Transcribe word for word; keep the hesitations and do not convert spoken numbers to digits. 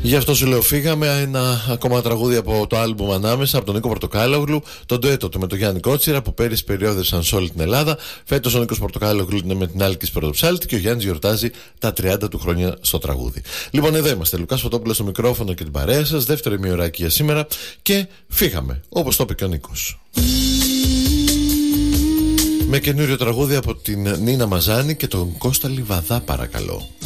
Γι' αυτό σου λέω φύγαμε. Ένα ακόμα τραγούδι από το άλμπουμ Ανάμεσα, από τον Νίκο Πορτοκάλογλου. Τον ντουέτο του με τον Γιάννη Κότσιρα που πέρυσι περιόδευσαν σε όλη την Ελλάδα. Φέτος ο Νίκος Πορτοκάλογλου είναι με την Άλκης Πρωτοψάλτη και ο Γιάννης γιορτάζει τα τριάντα του χρόνια στο τραγούδι. Λοιπόν, εδώ είμαστε. Λουκάς Φωτόπουλος στο μικρόφωνο και την παρέα σας. Δεύτερη ημιωράκι για σήμερα και φύγαμε, όπως το είπε και ο Νίκος. Με καινούριο τραγούδι από την Νίνα Μαζάνη και τον Κώστα Λιβαδά, παρακαλώ.